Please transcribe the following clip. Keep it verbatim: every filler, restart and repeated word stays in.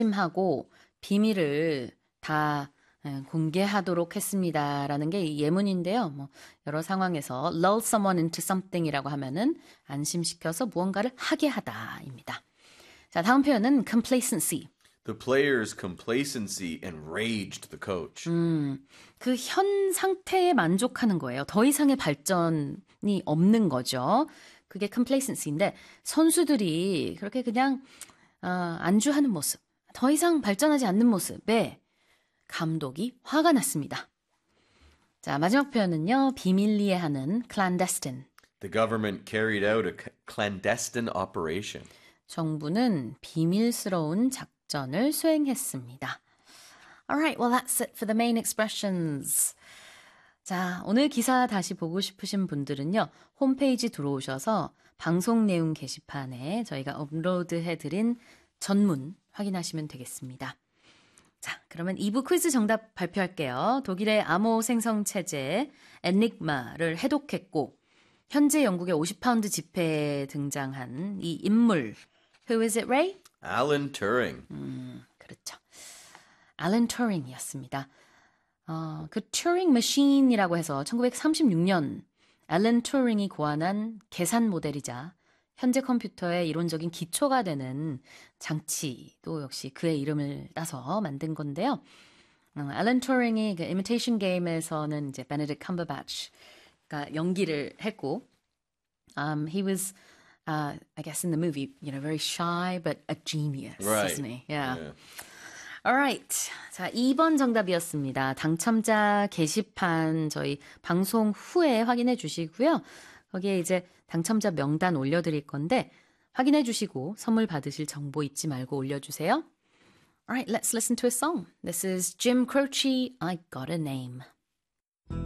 하고 비밀을 다 공개하도록 했습니다라는 게 예문인데요. 뭐 여러 상황에서 lull someone into something이라고 하면은 안심시켜서 무언가를 하게 하다입니다. 자, 다음 표현은 complacency. The player's complacency enraged the coach. 음, 그 현 상태에 만족하는 거예요. 더 이상의 발전이 없는 거죠. 그게 complacency인데 선수들이 그렇게 그냥 어, 안주하는 모습, 더 이상 발전하지 않는 모습에 감독이 화가 났습니다. 자, 마지막 표현은요. 비밀리에 하는 clandestine. The government carried out a clandestine operation. 정부는 비밀스러운 작전을 수행했습니다. Alright, well that's it for the main expressions. 자, 오늘 기사 다시 보고 싶으신 분들은요. 홈페이지 들어오셔서 방송 내용 게시판에 저희가 업로드해드린 전문 확인하시면 되겠습니다. 자, 그러면 이 부 퀴즈 정답 발표할게요. 독일의 암호 생성 체제 엔igma를 해독했고 현재 영국의 오십 파운드 지폐에 등장한 이 인물 Who is it, Ray? Alan Turing. 음, 그렇죠. Alan Turing이었습니다. 어, 그 Turing Machine이라고 해서 천구백삼십육 년 앨런 투링이 고안한 계산 모델이자 현재 컴퓨터의 이론적인 기초가 되는 장치도 역시 그의 이름을 따서 만든 건데요. 어, 앨런 투링이 그 Imitation Game에서는 이제 Benedict Cumberbatch가 연기를 했고, um, he was, uh, I guess in the movie, you know, very shy but a genius, Right. isn't he? Yeah. Yeah. Alright. 자, 이 번 정답이었습니다. 당첨자 게시판 저희 방송 후에 확인해 주시고요. 거기에 이제 당첨자 명단 올려드릴 건데 확인해 주시고 선물 받으실 정보 잊지 말고 올려주세요. Alright, let's listen to a song. This is Jim Croce, I Got a Name.